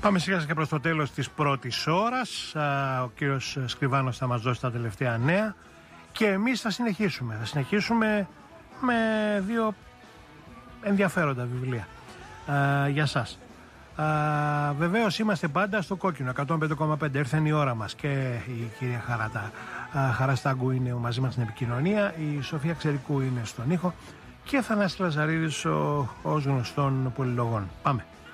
Πάμε σιγά σιγά προς το τέλος της πρώτης ώρας. Ο κύριος Σκριβάνος θα μας δώσει τα τελευταία νέα και εμείς θα συνεχίσουμε. Θα συνεχίσουμε με δύο ενδιαφέροντα βιβλία για σας. Βεβαίως είμαστε πάντα στο κόκκινο 105,5. Ήρθε η ώρα μας και η κυρία Χαραστάγκου είναι μαζί μας στην επικοινωνία, η Σοφία Ξερικού είναι στον ήχο και Θανάσης Λαζαρίδης ως γνωστών πολυλογών. Πάμε.